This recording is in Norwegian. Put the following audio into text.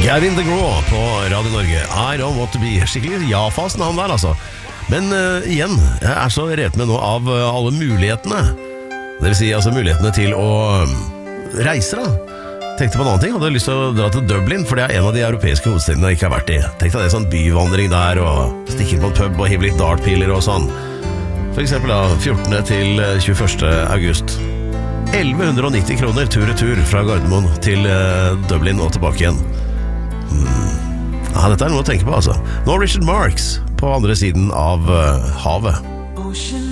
Gavin DeGraw på Radio Norge. I don't want to be. Skikkelig ja-fasen han der, altså. Men igjen, jeg så revet med nå av alle mulighetene. Det vil si altså mulighetene til å reise da. Tenkte på en annen ting, hadde lyst til å dra til Dublin, for det en av de europeiske hovedstedene jeg ikke har vært i. Tenkte det sånn byvandring der, og stikke på en pub og hive litt dartpiler og sånn. For eksempel da, 14. til 21. august. 1190 kroner tur-retur fra Gardermoen til Dublin og tilbake igjen. Ja, dette noe å tenke på altså. Nå Richard Marx på andre siden av havet.